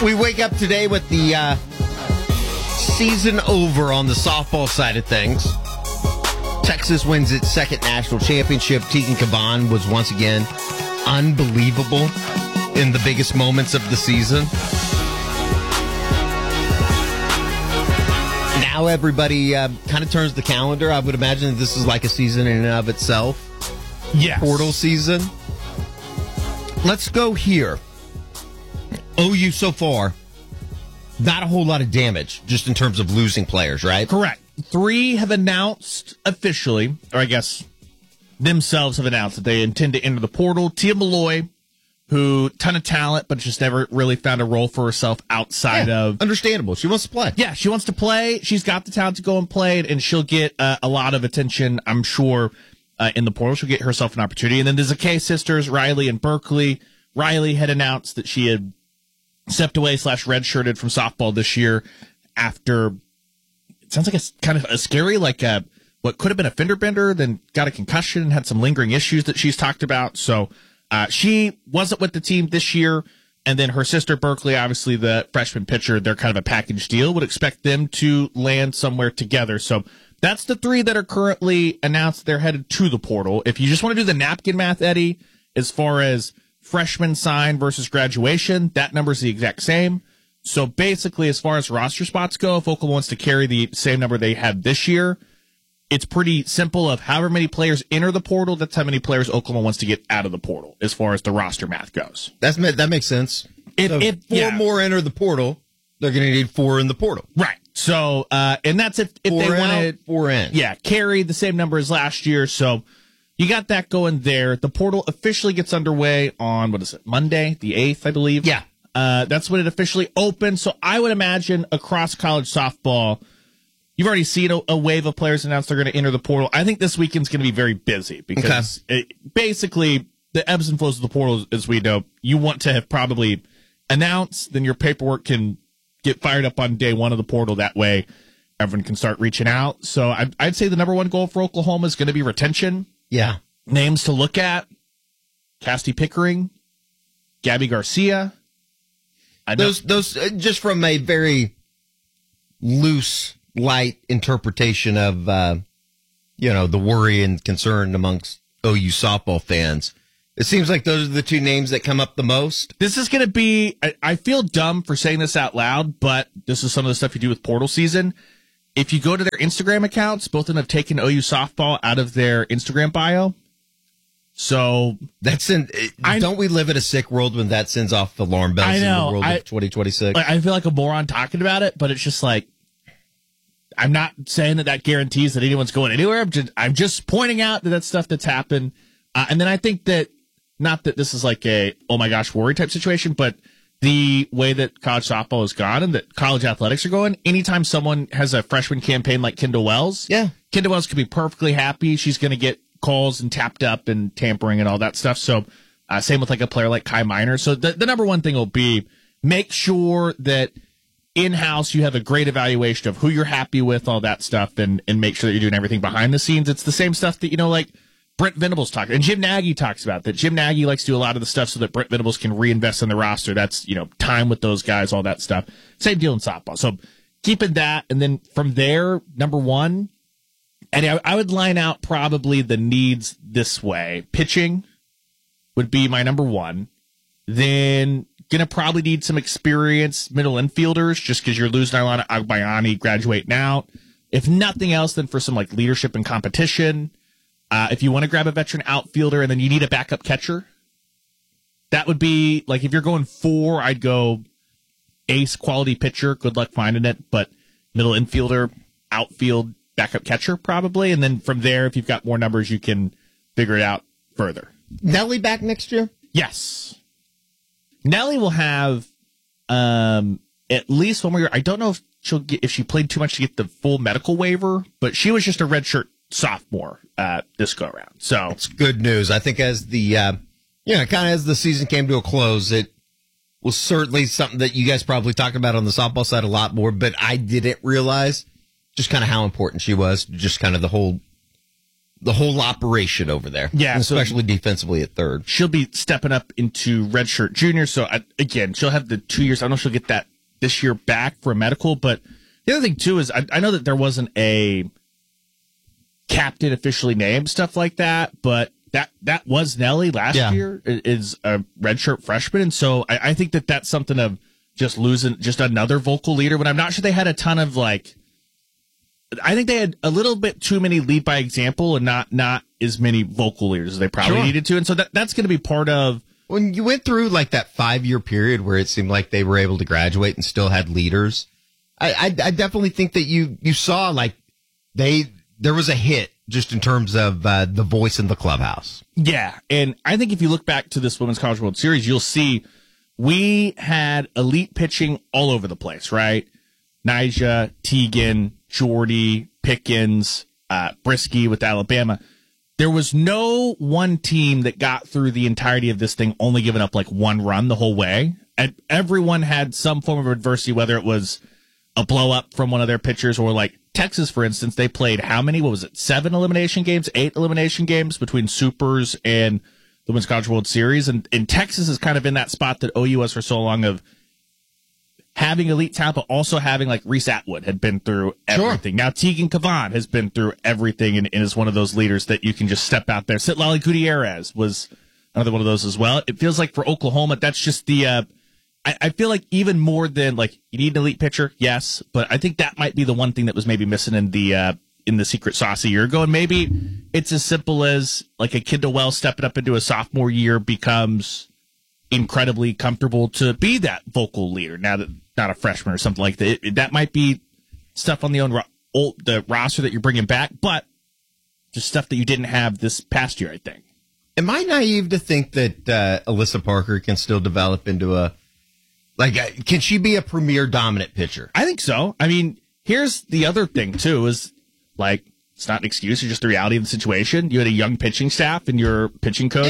We wake up today with the season over on the softball side of things. Texas wins its second national championship. Tegan Caban was once again unbelievable in the biggest moments of the season. Now everybody kind of turns the calendar. I would imagine that this is like a season in and of itself. Yes. Portal season. Let's go here. OU so far, not a whole lot of damage, just in terms of losing players, right? Correct. 3 have announced officially, or I guess themselves have announced that they intend to enter the portal. Tia Malloy, who, ton of talent, but just never really found a role for herself outside of... Understandable. She wants to play. Yeah, she wants to play. She's got the talent to go and play, and she'll get a lot of attention, I'm sure, in the portal. She'll get herself an opportunity. And then there's the K sisters, Riley and Berkeley. Riley had announced that she had stepped away / redshirted from softball this year after, it sounds like a kind of a scary, what could have been a fender bender, then got a concussion and had some lingering issues that she's talked about. So she wasn't with the team this year. And then her sister, Berkeley, obviously the freshman pitcher, they're kind of a package deal. Would expect them to land somewhere together. So that's the 3 that are currently announced they're headed to the portal. If you just want to do the napkin math, Eddie, as far as freshman sign versus graduation, that number is the exact same. So basically, as far as roster spots go, if Oklahoma wants to carry the same number they had this year, it's pretty simple. Of however many players enter the portal, that's how many players Oklahoma wants to get out of the portal as far as the roster math goes. That makes sense. If 4 more enter the portal, they're going to need 4 in the portal. Right. So, and that's if they want to 4 in. Yeah, carry the same number as last year. So you got that going there. The portal officially gets underway on, Monday, the 8th, I believe? Yeah. That's when it officially opens. So I would imagine across college softball, you've already seen a wave of players announce they're going to enter the portal. I think this weekend's going to be very busy because basically the ebbs and flows of the portal, as we know, you want to have probably announced, then your paperwork can get fired up on day 1 of the portal. That way everyone can start reaching out. So I'd say the number 1 goal for Oklahoma is going to be retention. Yeah. Names to look at: Casty Pickering, Gabby Garcia. Those just from a very loose, light interpretation of the worry and concern amongst OU softball fans. It seems like those are the 2 names that come up the most. This is going to be, I feel dumb for saying this out loud, but this is some of the stuff you do with portal season. If you go to their Instagram accounts, both of them have taken OU softball out of their Instagram bio. So don't we live in a sick world when that sends off alarm bells in the world of 2026? I feel like a moron talking about it, but it's just like, I'm not saying that guarantees that anyone's going anywhere. I'm just pointing out that stuff that's happened. And then I think that, not that this is like a, oh my gosh, worry type situation, but the way that college softball has gone and that college athletics are going, anytime someone has a freshman campaign like Kendall Wells, Kendall Wells could be perfectly happy. She's going to get calls and tapped up and tampering and all that stuff. So same with like a player like Kai Minor. So the number 1 thing will be make sure that in-house you have a great evaluation of who you're happy with, all that stuff, and make sure that you're doing everything behind the scenes. It's the same stuff that, like Brent Venables talks, and Jim Nagy talks about that. Jim Nagy likes to do a lot of the stuff so that Brent Venables can reinvest in the roster. That's, time with those guys, all that stuff. Same deal in softball. So keeping that, and then from there, number 1, and I would line out probably the needs this way. Pitching would be my number 1. Then going to probably need some experienced middle infielders just because you're losing Ilana Agbayani graduating out. If nothing else, then for some like leadership and competition. If you want to grab a veteran outfielder and then you need a backup catcher, that would be like if you're going 4, I'd go ace quality pitcher. Good luck finding it, but middle infielder, outfield, backup catcher probably. And then from there, if you've got more numbers, you can figure it out further. Nelly back next year? Yes. Nelly will have at least 1 more year. I don't know if she played too much to get the full medical waiver, but she was just a redshirt sophomore this go around. So it's good news. I think as the kind of as the season came to a close, it was certainly something that you guys probably talked about on the softball side a lot more, but I didn't realize just kind of how important she was, just kind of the whole whole operation over there. Yeah, especially defensively at third. She'll be stepping up into redshirt junior. So again, she'll have the 2 years. I don't know if she'll get that this year back for a medical, but the other thing too is I know that there wasn't a captain officially named, stuff like that, but that was Nelly last year, is a redshirt freshman. And so I think that that's something of just losing just another vocal leader, but I'm not sure they had a ton of I think they had a little bit too many lead by example and not as many vocal leaders as they probably needed to. And so that's going to be part of. When you went through that 5-year period where it seemed like they were able to graduate and still had leaders, I definitely think that you saw there was a hit just in terms of the voice in the clubhouse. Yeah. And I think if you look back to this Women's College World Series, you'll see we had elite pitching all over the place, right? Nyjah, Teagan, Jordy, Pickens, Brisky with Alabama. There was no one team that got through the entirety of this thing only giving up one run the whole way. And everyone had some form of adversity, whether it was a blow up from one of their pitchers or Texas, for instance, they played how many? 7 elimination games, 8 elimination games between Supers and the Women's College World Series. And Texas is kind of in that spot that OU was for so long of having elite talent, but also having Reese Atwood had been through everything. Sure. Now Teagan Kavan has been through everything and is one of those leaders that you can just step out there. Citlali Gutierrez was another one of those as well. It feels like for Oklahoma, that's just the I feel like even more than you need an elite pitcher, yes, but I think that might be the one thing that was maybe missing in the secret sauce a year ago. And maybe it's as simple as a Kendall Wells stepping up into a sophomore year becomes incredibly comfortable to be that vocal leader now that not a freshman or something like that. That might be stuff on the roster that you're bringing back, but just stuff that you didn't have this past year, I think. Am I naive to think that Alyssa Parker can still develop into can she be a premier dominant pitcher? I think so. I mean, here's the other thing too is it's not an excuse, it's just the reality of the situation. You had a young pitching staff and your pitching coach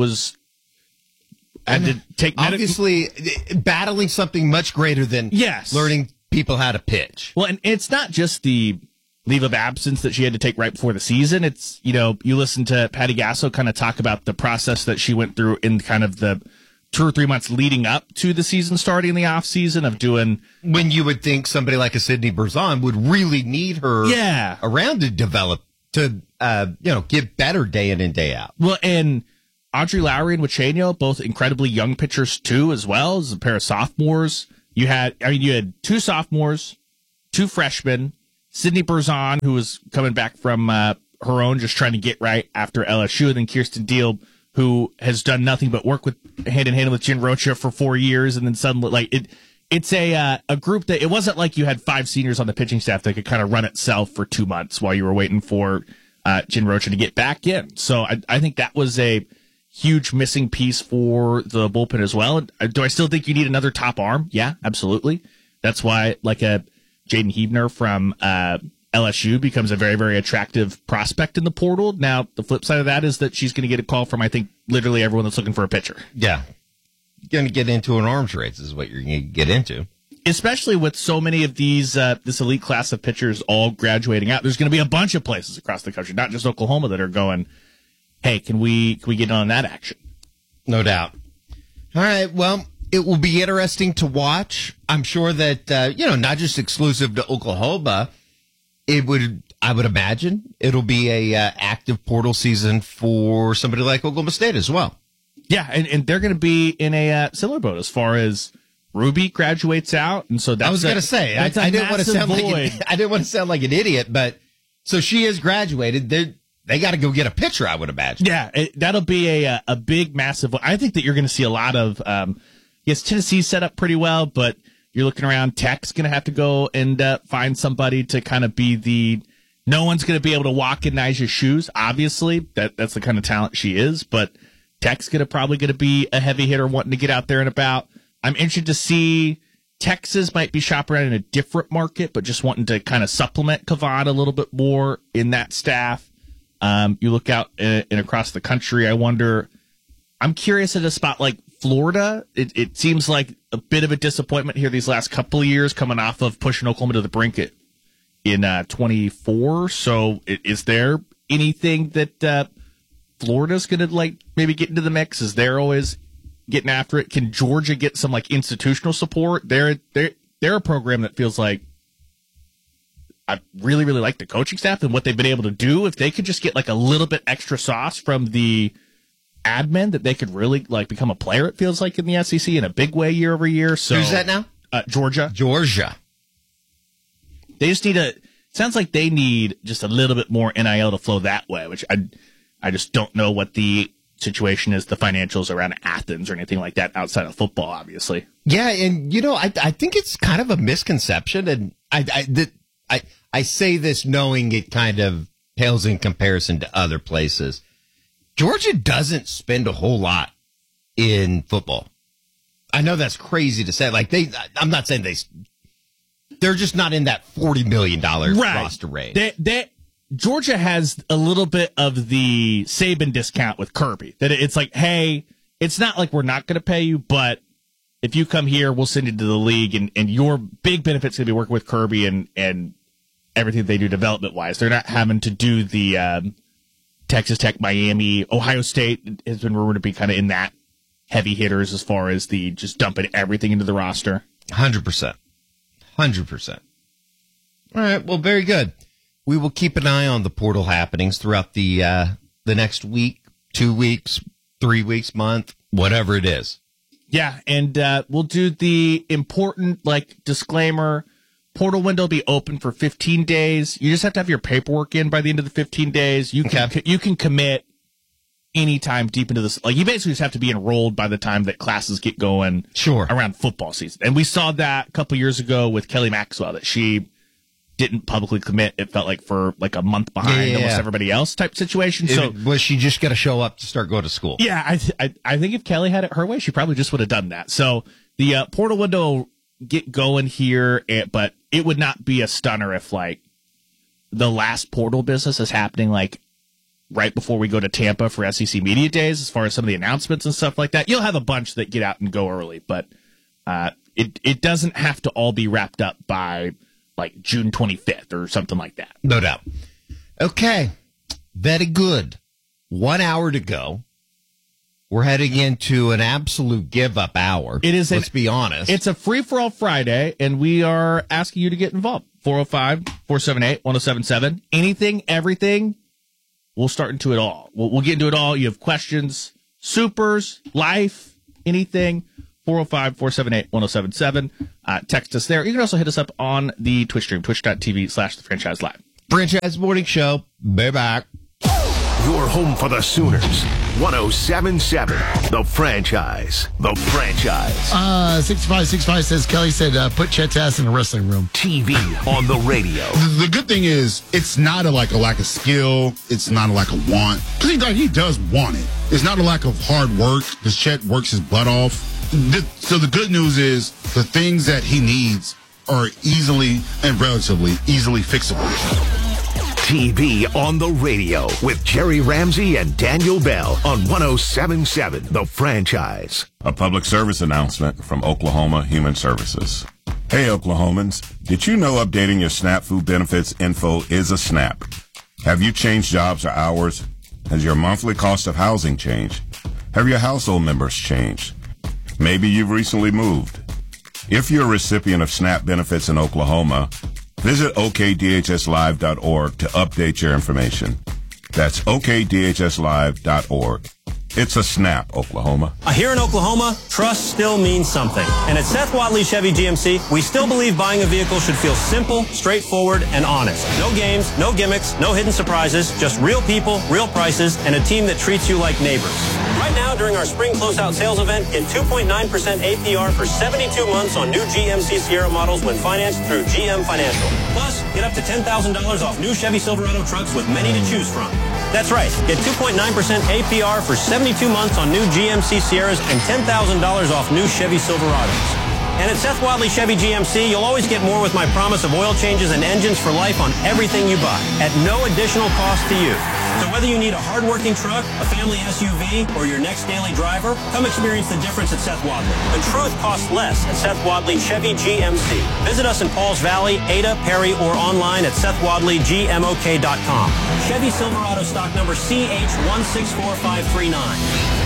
had to take obviously battling something much greater than learning people how to pitch. Well, and it's not just the leave of absence that she had to take right before the season. It's, you listen to Patty Gasso kind of talk about the process that she went through in kind of the 2 or 3 months leading up to the season starting in the off season of doing. When you would think somebody like a Sydney Berzon would really need her around to develop, to, get better day in and day out. Well, and Audrey Lowry and Wachenio, both incredibly young pitchers too, as well as a pair of sophomores. You had 2 sophomores, 2 freshmen, Sydney Berzon, who was coming back from her own, just trying to get right after LSU, and then Kirsten Deal, who has done nothing but work with hand in hand with Jen Rocha for 4 years, and then suddenly it's a group that it wasn't like you had 5 seniors on the pitching staff that could kind of run itself for 2 months while you were waiting for Jen Rocha to get back in. So I think that was a huge missing piece for the bullpen as well. Do I still think you need another top arm? Yeah, absolutely. That's why a Jaden Huebner from LSU becomes a very, very attractive prospect in the portal. Now, the flip side of that is that she's going to get a call from, I think, literally everyone that's looking for a pitcher. Yeah. You're going to get into an arms race is what you're going to get into. Especially with so many of these, this elite class of pitchers all graduating out. There's going to be a bunch of places across the country, not just Oklahoma, that are going, hey, can we get on that action? No doubt. All right. Well, it will be interesting to watch. I'm sure that, not just exclusive to Oklahoma, I would imagine it'll be a active portal season for somebody like Oklahoma State as well. Yeah. And they're going to be in a similar boat as far as Ruby graduates out. And so that's, I was going to say, I didn't want to sound like an idiot, but so she has graduated. They got to go get a pitcher, I would imagine. Yeah, that'll be a big, massive. I think that you're going to see a lot of. Yes, Tennessee's set up pretty well, but you're looking around. Tech's going to have to go and find somebody to kind of be the. No one's going to be able to walk in Nyjah's shoes. Obviously, that's the kind of talent she is. But Tech's probably going to be a heavy hitter, wanting to get out there and about. I'm interested to see. Texas might be shopping around in a different market, but just wanting to kind of supplement Kavan a little bit more in that staff. You look out and across the country, I wonder, I'm curious at a spot like Florida. It seems like a bit of a disappointment here these last couple of years coming off of pushing Oklahoma to the brink in 24. So is there anything that Florida's going to maybe get into the mix, as they're always getting after it? Can Georgia get some institutional support? They're a program that feels like I really, really like the coaching staff and what they've been able to do. If they could just get a little bit extra sauce from the admin, that they could really become a player, it feels like, in the SEC in a big way year over year. So who's that now? Georgia. They just sounds like they need just a little bit more NIL to flow that way, which I just don't know what the situation is, the financials around Athens or anything like that outside of football, obviously. Yeah, and I think it's kind of a misconception, and I say this knowing it kind of pales in comparison to other places. Georgia doesn't spend a whole lot in football. I know that's crazy to say. I'm not saying they're just not in that $40 million roster range. Georgia has a little bit of the Saban discount with Kirby. That it's hey, it's not like we're not going to pay you, but if you come here, we'll send you to the league, and your big benefit's going to be working with Kirby and everything they do development-wise. They're not having to do the Texas Tech, Miami, Ohio State has been rumored to be kind of in that heavy hitters as far as the just dumping everything into the roster. 100%. 100%. All right, well, very good. We will keep an eye on the portal happenings throughout the next week, 2 weeks, 3 weeks, month, whatever it is. Yeah, and we'll do the important disclaimer. Portal window will be open for 15 days. You just have to have your paperwork in by the end of the 15 days. You can commit anytime deep into this. You basically just have to be enrolled by the time that classes get going. Sure. Around football season. And we saw that a couple years ago with Kelly Maxwell, that she didn't publicly commit. It felt like for a month behind almost everybody else type situation. So was she just got to show up to start going to school? Yeah, I think if Kelly had it her way, she probably just would have done that. So the portal window will get going here, but it would not be a stunner if the last portal business is happening right before we go to Tampa for SEC Media Days, as far as some of the announcements and stuff like that. You'll have a bunch that get out and go early, but it doesn't have to all be wrapped up by June 25th or something like that. No doubt. Okay. Very good. 1 hour to go. We're heading into an absolute give-up hour. Let's be honest. It's a free-for-all Friday, and we are asking you to get involved. 405-478-1077. Anything, everything. We'll start into it all. We'll get into it all. You have questions, supers, life, anything. 405-478-1077. Text us there. You can also hit us up on the Twitch stream, twitch.tv/thefranchise live. Franchise Morning Show. Be back. Your home for the Sooners. 1077. The Franchise. The Franchise. 6565 says, Kelly said, put Chet Tass in the wrestling room. TV on the radio. The good thing is, it's not a lack of skill. It's not a lack of want. Because he does want it. It's not a lack of hard work, because Chet works his butt off. So the good news is, the things that he needs are easily and relatively easily fixable. TV on the radio with Jerry Ramsey and Daniel Bell on 1077 The Franchise. A public service announcement from Oklahoma Human Services. Hey, Oklahomans, did you know updating your SNAP food benefits info is a snap? Have you changed jobs or hours? Has your monthly cost of housing changed? Have your household members changed? Maybe you've recently moved. If you're a recipient of SNAP benefits in Oklahoma, visit okdhslive.org to update your information. That's okdhslive.org. It's a snap, Oklahoma. Here in Oklahoma, trust still means something. And at Seth Watley Chevy GMC, we still believe buying a vehicle should feel simple, straightforward, and honest. No games, no gimmicks, no hidden surprises, just real people, real prices, and a team that treats you like neighbors. Right now, during our spring closeout sales event, get 2.9% APR for 72 months on new GMC Sierra models when financed through GM Financial. Plus, get up to $10,000 off new Chevy Silverado trucks with many to choose from. That's right. Get 2.9% APR for 72 months on new GMC Sierras and $10,000 off new Chevy Silverados. And at Seth Watley Chevy GMC, you'll always get more with my promise of oil changes and engines for life on everything you buy at no additional cost to you. So whether you need a hard-working truck, a family SUV, or your next daily driver, come experience the difference at Seth Wadley. The truth costs less at Seth Wadley Chevy GMC. Visit us in Pauls Valley, Ada, Perry, or online at SethWadleyGMOK.com. Chevy Silverado stock number CH164539.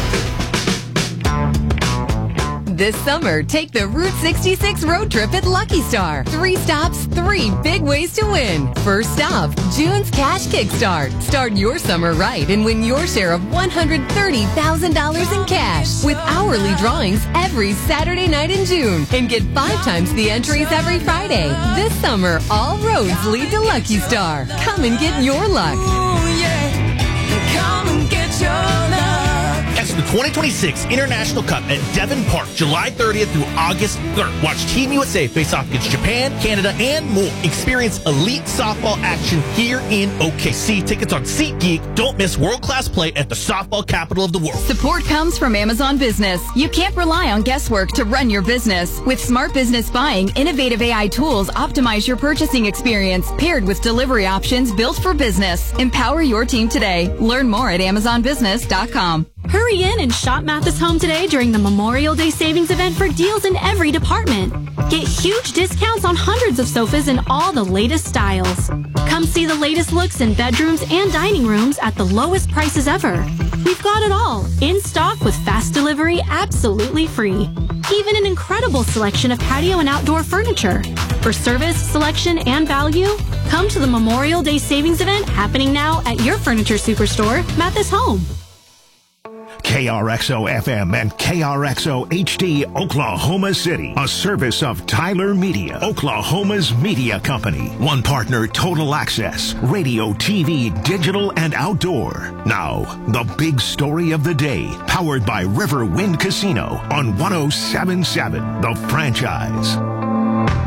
This summer, take the Route 66 road trip at Lucky Star. 3 stops, 3 big ways to win. First stop, June's Cash Kickstart. Start your summer right and win your share of $130,000 in cash with hourly drawings every Saturday night in June. And get 5 times the entries every Friday. This summer, all roads lead to Lucky Star. Come and get your luck. Ooh, yeah. Come and get your luck. Catch the 2026 International Cup at Devon Park, July 30th through August 3rd. Watch Team USA face off against Japan, Canada, and more. Experience elite softball action here in OKC. Tickets on SeatGeek. Don't miss world-class play at the softball capital of the world. Support comes from Amazon Business. You can't rely on guesswork to run your business. With Smart Business Buying, innovative AI tools optimize your purchasing experience, paired with delivery options built for business. Empower your team today. Learn more at AmazonBusiness.com. Hurry in and shop Mathis Home today during the Memorial Day Savings Event for deals in every department. Get huge discounts on hundreds of sofas in all the latest styles. Come see the latest looks in bedrooms and dining rooms at the lowest prices ever. We've got it all, in stock with fast delivery absolutely free. Even an incredible selection of patio and outdoor furniture. For service, selection, and value, come to the Memorial Day Savings Event happening now at your furniture superstore, Mathis Home. KRXO FM and KRXO HD Oklahoma City, a service of Tyler Media, Oklahoma's media company. One partner, Total Access, radio, TV, digital, and outdoor. Now, the big story of the day, powered by Riverwind Casino on 107.7 The Franchise.